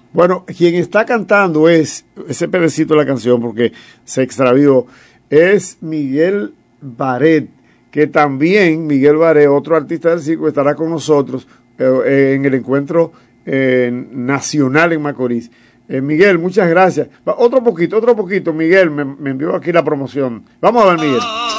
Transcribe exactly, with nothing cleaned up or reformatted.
Bueno, quien está cantando es, ese pedacito de la canción, porque se extravió, es Miguel Baret, que también Miguel Baret, otro artista del circo, estará con nosotros eh, en el encuentro eh, nacional en Macorís. Eh, Miguel, muchas gracias. Otro poquito, otro poquito, Miguel, me, me envió aquí la promoción. Vamos a ver, Miguel.